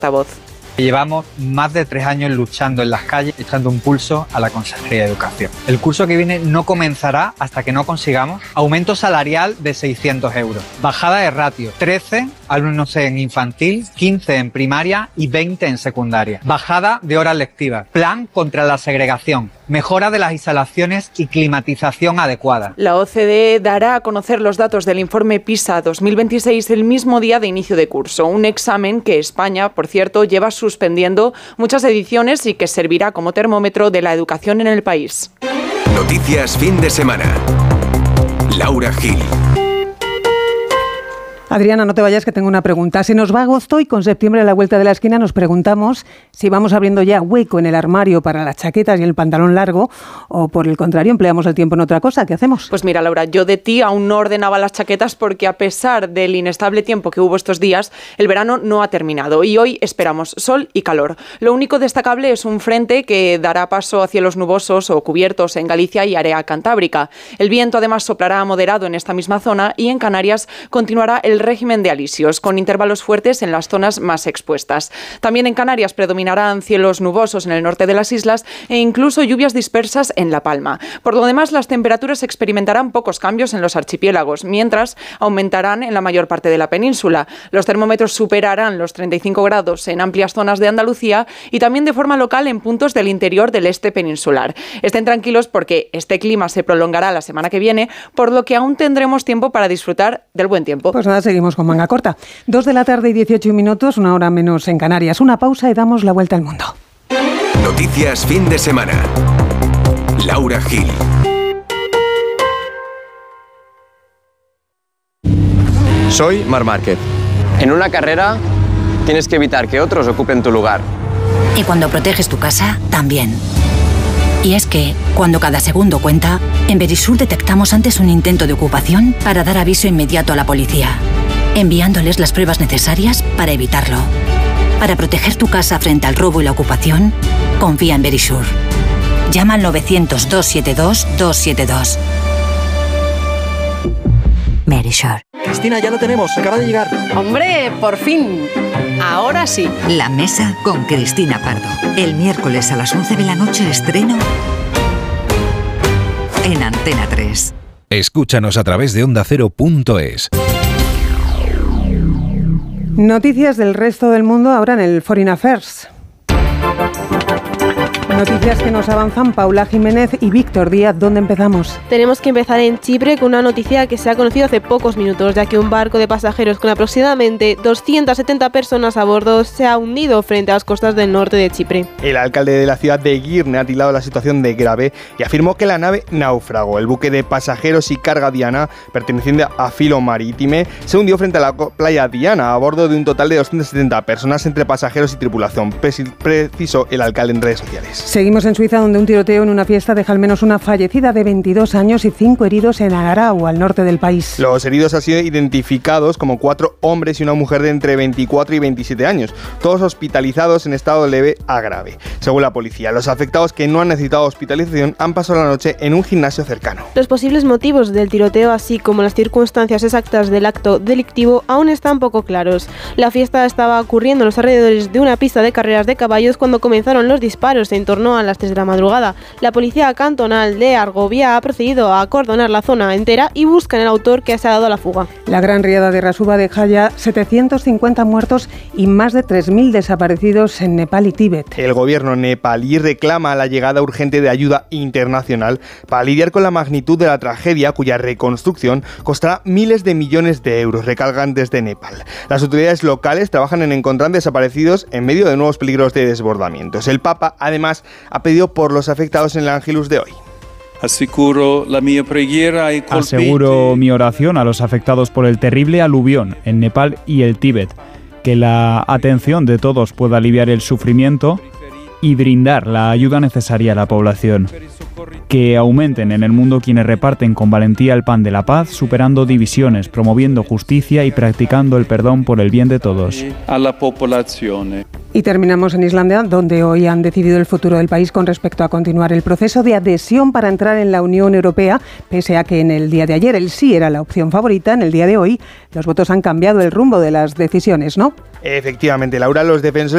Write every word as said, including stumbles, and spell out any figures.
portavoz. Llevamos más de tres años luchando en las calles, echando un pulso a la Consejería de Educación. El curso que viene no comenzará hasta que no consigamos aumento salarial de seiscientos euros, bajada de ratio, trece alumnos en infantil, quince en primaria y veinte en secundaria, bajada de horas lectivas, plan contra la segregación, mejora de las instalaciones y climatización adecuada. La O C D E dará a conocer los datos del informe PISA dos mil veintiséis el mismo día de inicio de curso, un examen que España, por cierto, lleva suspendiendo muchas ediciones y que servirá como termómetro de la educación en el país. Noticias fin de semana. Laura Gil. Adriana, no te vayas, que tengo una pregunta. Se nos va agosto y con septiembre a la vuelta de la esquina nos preguntamos si vamos abriendo ya hueco en el armario para las chaquetas y el pantalón largo o, por el contrario, empleamos el tiempo en otra cosa. ¿Qué hacemos? Pues mira, Laura, yo de ti aún no ordenaba las chaquetas porque a pesar del inestable tiempo que hubo estos días, el verano no ha terminado y hoy esperamos sol y calor. Lo único destacable es un frente que dará paso a cielos nubosos o cubiertos en Galicia y área cantábrica. El viento además soplará moderado en esta misma zona y en Canarias continuará el régimen de alisios, con intervalos fuertes en las zonas más expuestas. También en Canarias predominarán cielos nubosos en el norte de las islas e incluso lluvias dispersas en La Palma. Por lo demás, las temperaturas experimentarán pocos cambios en los archipiélagos, mientras aumentarán en la mayor parte de la península. Los termómetros superarán los treinta y cinco grados en amplias zonas de Andalucía y también de forma local en puntos del interior del este peninsular. Estén tranquilos porque este clima se prolongará la semana que viene, por lo que aún tendremos tiempo para disfrutar del buen tiempo. Pues nada, seguimos con manga corta. Dos de la tarde y dieciocho minutos, una hora menos en Canarias. Una pausa y damos la vuelta al mundo. Noticias fin de semana. Laura Gil. Soy Marc Márquez. En una carrera tienes que evitar que otros ocupen tu lugar. Y cuando proteges tu casa, también. Y es que, cuando cada segundo cuenta, en Verisur detectamos antes un intento de ocupación para dar aviso inmediato a la policía, enviándoles las pruebas necesarias para evitarlo. Para proteger tu casa frente al robo y la ocupación, confía en Verisur. Llama al novecientos, doscientos setenta y dos, doscientos setenta y dos. Verisur. Cristina, ya lo tenemos, acaba de llegar. ¡Hombre, por fin! Ahora sí. La Mesa con Cristina Pardo. El miércoles a las once de la noche estreno en Antena tres. Escúchanos a través de onda cero punto es. Noticias del resto del mundo ahora en el Foreign Affairs. Noticias que nos avanzan Paula Jiménez y Víctor Díaz. ¿Dónde empezamos? Tenemos que empezar en Chipre con una noticia que se ha conocido hace pocos minutos, ya que un barco de pasajeros con aproximadamente doscientas setenta personas a bordo se ha hundido frente a las costas del norte de Chipre. El alcalde de la ciudad de Girne ha tildado la situación de grave y afirmó que la nave naufragó. El buque de pasajeros y carga Diana, perteneciente a Filo Marítime, se hundió frente a la playa Diana a bordo de un total de doscientas setenta personas entre pasajeros y tripulación, precisó el alcalde en redes sociales. Seguimos en Suiza, donde un tiroteo en una fiesta deja al menos una fallecida de veintidós años y cinco heridos en Aarau, al norte del país. Los heridos han sido identificados como cuatro hombres y una mujer de entre veinticuatro y veintisiete años, todos hospitalizados en estado leve a grave. Según la policía, los afectados que no han necesitado hospitalización han pasado la noche en un gimnasio cercano. Los posibles motivos del tiroteo, así como las circunstancias exactas del acto delictivo, aún están poco claros. La fiesta estaba ocurriendo en los alrededores de una pista de carreras de caballos cuando comenzaron los disparos en torno a las tres de la madrugada. La policía cantonal de Argovia ha procedido a acordonar la zona entera y buscan al autor que se ha dado a la fuga. La gran riada de Rasuba deja ya setecientos cincuenta muertos y más de tres mil desaparecidos en Nepal y Tíbet. El gobierno nepalí reclama la llegada urgente de ayuda internacional para lidiar con la magnitud de la tragedia, cuya reconstrucción costará miles de millones de euros, recalcan desde Nepal. Las autoridades locales trabajan en encontrar desaparecidos en medio de nuevos peligros de desbordamientos. El Papa, además, ha pedido por los afectados en el Ángelus de hoy. Aseguro la mia preghiera ai colpiti. Aseguro mi oración a los afectados por el terrible aluvión en Nepal y el Tíbet, que la atención de todos pueda aliviar el sufrimiento y brindar la ayuda necesaria a la población. Que aumenten en el mundo quienes reparten con valentía el pan de la paz, superando divisiones, promoviendo justicia y practicando el perdón por el bien de todos. A la población. Y terminamos en Islandia, donde hoy han decidido el futuro del país con respecto a continuar el proceso de adhesión para entrar en la Unión Europea, pese a que en el día de ayer el sí era la opción favorita. En el día de hoy los votos han cambiado el rumbo de las decisiones, ¿no? Efectivamente, Laura, los defensores